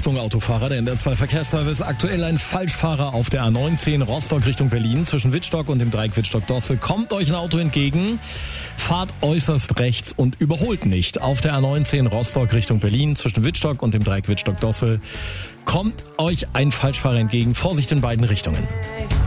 Achtung Autofahrer, denn das bei Verkehrsservice aktuell ein Falschfahrer auf der A19 Rostock Richtung Berlin zwischen Wittstock und dem Dreieck Wittstock-Dosse. Kommt euch ein Auto entgegen, fahrt äußerst rechts und überholt nicht. Auf der A19 Rostock Richtung Berlin zwischen Wittstock und dem Dreieck Wittstock-Dosse kommt euch ein Falschfahrer entgegen. Vorsicht in beiden Richtungen.